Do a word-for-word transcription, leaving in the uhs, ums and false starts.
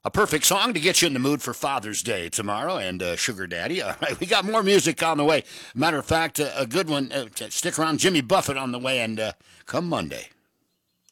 A perfect song to get you in the mood for Father's Day tomorrow and uh, Sugar Daddy. All right, we got more music on the way. Matter of fact, uh, a good one. Uh, stick around, Jimmy Buffett on the way, and uh, come Monday,